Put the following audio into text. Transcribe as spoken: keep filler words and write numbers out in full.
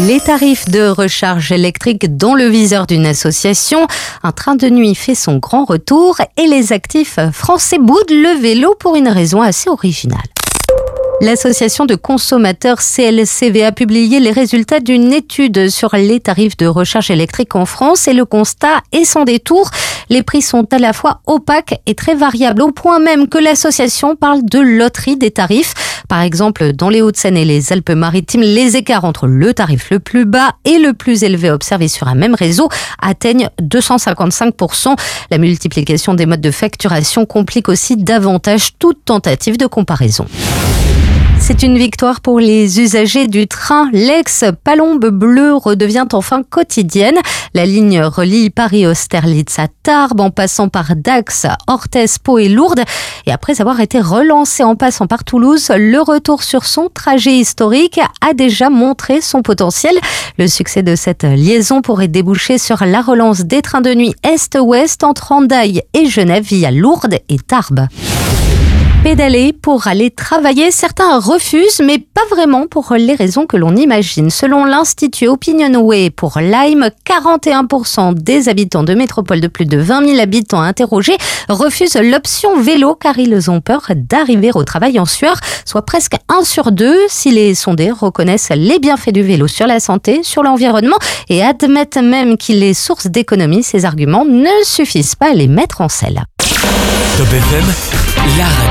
Les tarifs de recharge électrique dans le viseur d'une association. Un train de nuit fait son grand retour et les actifs français boudent le vélo pour une raison assez originale. L'association de consommateurs C L C V a publié les résultats d'une étude sur les tarifs de recharge électrique en France et le constat est sans détour. Les prix sont à la fois opaques et très variables, au point même que l'association parle de loterie des tarifs. Par exemple, dans les Hauts-de-Seine et les Alpes-Maritimes, les écarts entre le tarif le plus bas et le plus élevé observé sur un même réseau atteignent deux cent cinquante-cinq pour cent. La multiplication des modes de facturation complique aussi davantage toute tentative de comparaison. C'est une victoire pour les usagers du train. L'ex-Palombe bleue redevient enfin quotidienne. La ligne relie Paris-Austerlitz à Tarbes en passant par Dax, Orthez, Pau et Lourdes. Et après avoir été relancé en passant par Toulouse, le retour sur son trajet historique a déjà montré son potentiel. Le succès de cette liaison pourrait déboucher sur la relance des trains de nuit Est-Ouest entre Hendaye et Genève via Lourdes et Tarbes. Pédaler pour aller travailler, certains refusent, mais pas vraiment pour les raisons que l'on imagine. Selon l'Institut Opinionway pour Lyme, quarante et un pour cent des habitants de métropole de plus de vingt mille habitants interrogés refusent l'option vélo car ils ont peur d'arriver au travail en sueur, soit presque un sur deux. Si les sondés reconnaissent les bienfaits du vélo sur la santé, sur l'environnement et admettent même qu'il est source d'économie, ces arguments ne suffisent pas à les mettre en selle. Top F M, la radio.